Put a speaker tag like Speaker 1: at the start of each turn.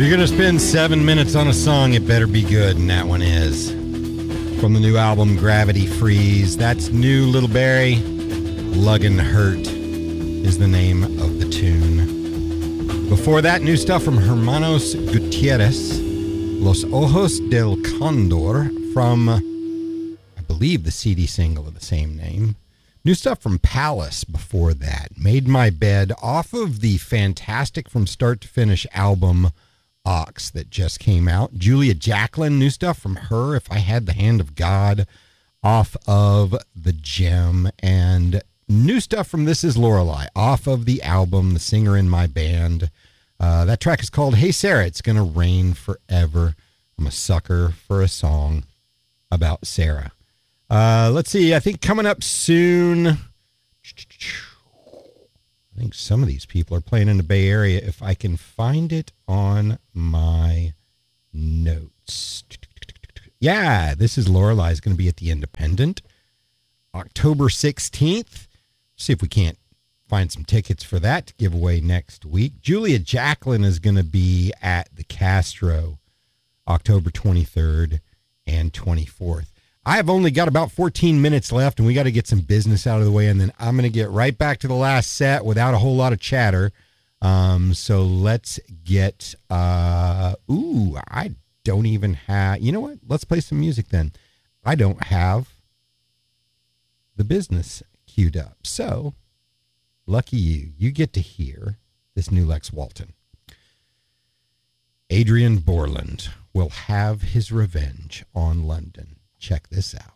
Speaker 1: You're going to spend 7 minutes on a song, it better be good, and that one is. From the new album, Gravity Freeze. That's new, Little Barry. Luggin' Hurt is the name of the tune. Before that, new stuff from Hermanos Gutierrez. Los Ojos del Condor from, I believe, the CD single of the same name. New stuff from Palace before that. Made My Bed off of the fantastic From Start to Finish album Ox that just came out. Julia Jacklin, new stuff from her, If I Had the Hand of God, off of The Gem. And new stuff from This Is Lorelei, off of the album The Singer in My Band. That track is called Hey Sarah, It's Gonna Rain Forever. I'm a sucker for a song about Sarah. Let's see, I think coming up soon, I think some of these people are playing in the Bay Area. If I can find it on my notes. Yeah, This Is Lorelei is going to be at the Independent, October 16th. See if we can't find some tickets for that to give away next week. Julia Jacklin is going to be at the Castro, October 23rd and 24th. I have only got about 14 minutes left, and we got to get some business out of the way, and then I'm going to get right back to the last set without a whole lot of chatter. So let's get, I don't even have, you know what? Let's play some music then. I don't have the business queued up. So, lucky you. You get to hear this new Lex Walton. Adrian Borland will have his revenge on London. Check this out.